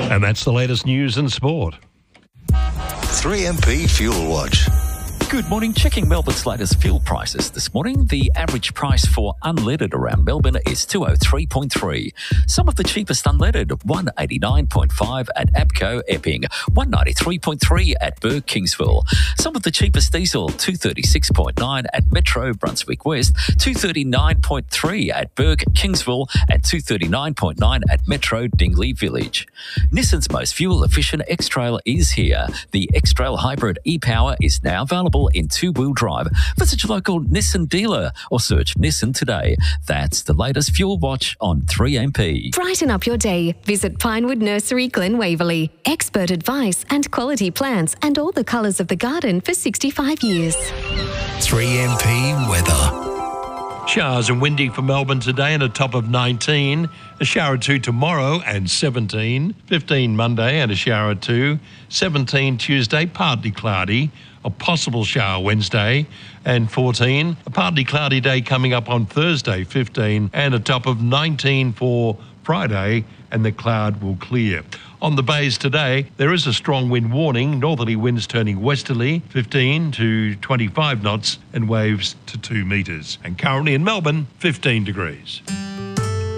And that's the latest news and sport. 3MP Fuel Watch. Good morning. Checking Melbourne's latest fuel prices this morning. The average price for unleaded around Melbourne is 203.3. Some of the cheapest unleaded, 189.5 at APCO Epping, 193.3 at Burke Kingsville. Some of the cheapest diesel, 236.9 at Metro Brunswick West, 239.3 at Burke Kingsville, and 239.9 at Metro Dingley Village. Nissan's most fuel-efficient X-Trail is here. The X-Trail Hybrid e-Power is now available in two-wheel drive. Visit your local Nissan dealer or search Nissan today. That's the latest fuel watch on 3MP. Brighten up your day. Visit Pinewood Nursery, Glen Waverley. Expert advice and quality plants and all the colours of the garden for 65 years. 3MP weather. Showers and windy for Melbourne today and a top of 19. A shower or two tomorrow and 17. 15 Monday and a shower or two. 17 Tuesday, partly cloudy. A possible shower Wednesday and 14. A partly cloudy day coming up on Thursday, 15. And a top of 19 for Friday, and the cloud will clear. On the bays today, there is a strong wind warning, northerly winds turning westerly, 15 to 25 knots, and waves to 2 metres. And currently in Melbourne, 15 degrees.